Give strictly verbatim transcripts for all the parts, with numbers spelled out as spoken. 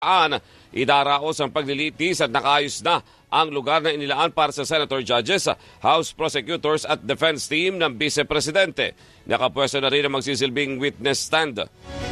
An, idaraos ang paglilitis at nakaayos na ang lugar na inilaan para sa Senator Judges, House Prosecutors at Defense Team ng Vice Presidente. Nakapwesto na rin ang magsisilbing witness stand.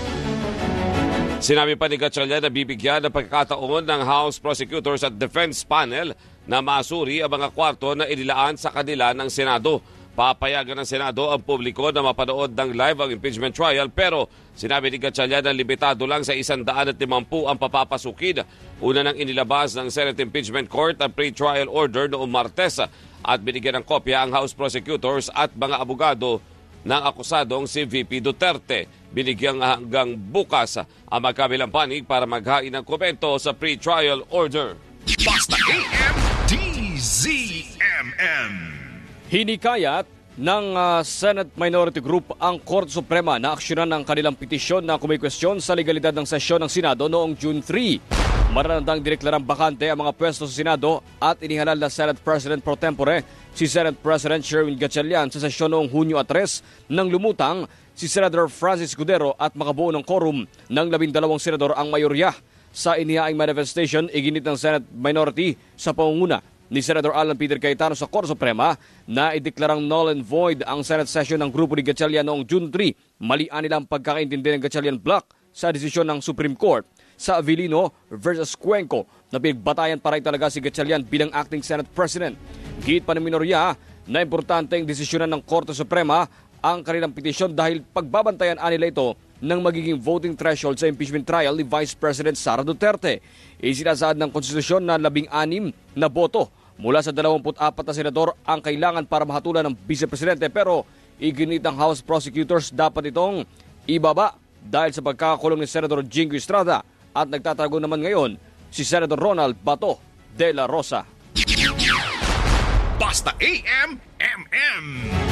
Sinabi pa ni Gatchalian na bibigyan ng pagkakataon ng House Prosecutors at Defense Panel na masuri ang mga kwarto na inilaan sa kanila ng Senado. Papayagan ng Senado ang publiko na mapanood ng live ang impeachment trial, pero sinabi ni Gatchalian na limitado lang sa isang daan at limampu ang papapasukin. Una nang inilabas ng Senate Impeachment Court ang pre-trial order noong Martes at binigyan ng kopya ang House Prosecutors at mga abogado ng akusadong si V P Duterte. Binigyan hanggang bukas ang magkabilang panig para maghain ng komento sa pre-trial order. Basta A M D Z M M. Hinikayat ng uh, Senate Minority Group ang Korte Suprema na aksyonan ng kanilang petisyon na kumikwestiyon sa legalidad ng sesyon ng Senado noong June third. Maranandang dineklarang bakante ang mga pwesto sa Senado at inihalal na Senate President pro tempore si Senate President Sherwin Gatchalian sa sesyon noong Hunyo tres nang lumutang si Senator Francis Escudero at makabuo ng quorum ng labindalawang senador ang mayorya. Sa inihaing manifestation, iginit ng Senate Minority sa pangunguna ni Senator Alan Peter Cayetano sa Korte Suprema na ideklarang null and void ang Senate session ng grupo ni Gatchalian noong June third. Malian nila ang pagkakaintindi ng Gatchalian Block sa desisyon ng Supreme Court sa Avellino versus Cuenco na pinagbatayan pa rin talaga si Gatchalian bilang acting Senate President. Git pa ng minorya na importante ang desisyonan ng Korte Suprema ang kanilang petisyon dahil pagbabantayan nila ito ng magiging voting threshold sa impeachment trial ni Vice President Sara Duterte. Isinasaad ng konstitusyon na labing-anim na boto mula sa dalawampu't apat na senador ang kailangan para mahatulan ng Vice Presidente, pero iginit ng House Prosecutors dapat itong ibaba dahil sa pagkakakulong ni Senator Jingo Estrada at nagtatago naman ngayon si Senator Ronald Bato de la Rosa. Basta A M M M.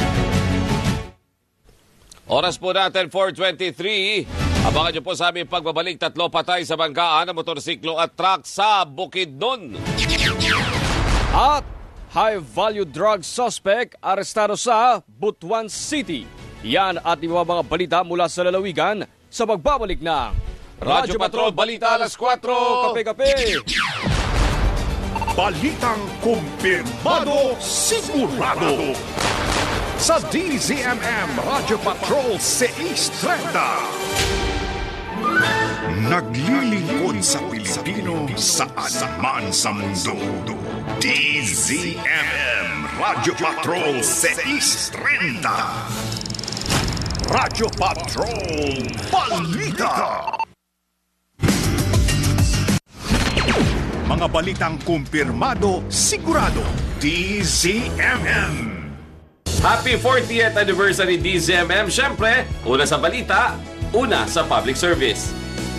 Oras po natin four twenty-three. Abangan niyo po sa aming pagbabalik, tatlo patay sa banggaan ng motorsiklo at truck sa Bukidnon. At high-value drug suspect arestado sa Butuan City. Yan at iba mga balita mula sa lalawigan sa pagbabalik ng Radyo Patrol Balita alas kwatro. Kape-kape! Balitang kumpirmado, sigurado. Sa D Z M M Radyo Patrol six thirty. Naglilingkod sa Pilipino saan man sa mundo. D Z M M Radyo Patrol six thirty. Radyo Patrol Balita. Mga balitang kumpirmado, sigurado. D Z M M. Happy fortieth anniversary D Z M M. Siyempre, una sa balita, una sa public service.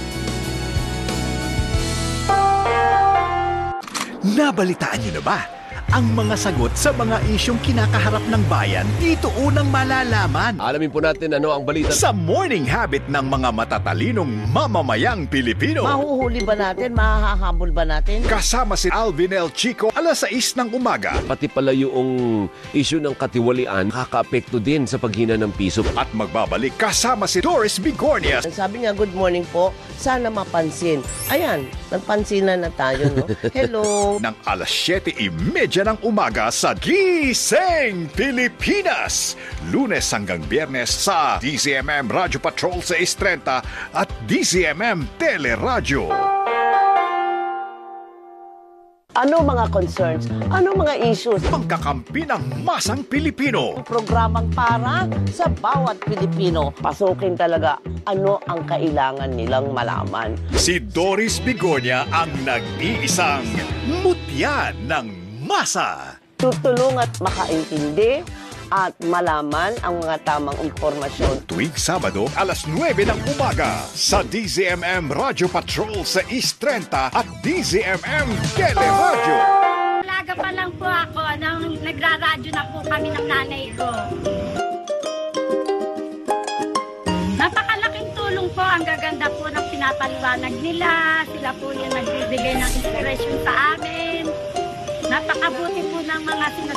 Nabalitaan niyo na ba ang mga sagot sa mga isyong kinakaharap ng bayan? Dito unang malalaman. Alamin po natin ano ang balita Sa morning habit ng mga matatalinong mamamayang Pilipino. Mahuhuli ba natin? Mahahabol ba natin? Kasama si Alvin L. Chico alas sais ng umaga. pati pala yung issue ng katiwalian kakaapekto din sa paghina ng piso. At magbabalik kasama si Doris Bigornia. Sabi niya, good morning po. Sana mapansin. Ayan, nagpansinan na tayo, no? Hello. Ng alas siyete trenta ng umaga sa Gising Pilipinas. Lunes hanggang Biyernes sa D Z M M Radyo Patrol six thirty at D Z M M Teleradyo. Ano mga concerns? Ano mga issues? Pagkakampi ng masang Pilipino. Programang para sa bawat Pilipino. Pasukin talaga ano ang kailangan nilang malaman. Si Doris Bigornia ang nag-iisang mutya ng masa. Tutulong at makaintindi at malaman ang mga tamang impormasyon. Tuwing Sabado, alas nuwebe ng umaga sa D Z M M Radyo Patrol sa East Trenta at D Z M M Teleradyo. Alaga pa lang po ako nang nagraradyo na po kami ng nanay ko. Napakalaking tulong po, ang gaganda po ng pinapaliwanag nila. Sila po yung nagbibigay ng inspiration sa amin. Napakabuti po ng mga sinasabi